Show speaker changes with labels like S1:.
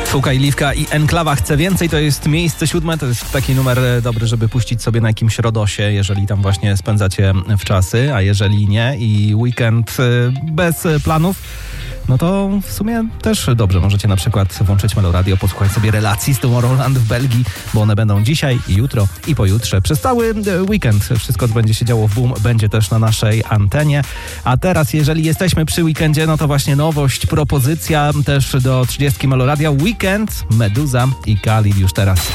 S1: Fukaj, Liwka i Enklawa Chcę Więcej to jest miejsce 7. To jest taki numer dobry, żeby puścić sobie na jakimś Rodosie, jeżeli tam właśnie spędzacie wczasy, a jeżeli nie i weekend bez planów, no to w sumie też dobrze. Możecie na przykład włączyć Meloradio, posłuchać sobie relacji z Tomorrowland w Belgii, bo one będą dzisiaj i jutro i pojutrze. Przez cały weekend wszystko, co będzie się działo w Boom, będzie też na naszej antenie. A teraz, jeżeli jesteśmy przy weekendzie, no to właśnie nowość, propozycja też do 30 Meloradia. Weekend, Meduza i Khalid już teraz.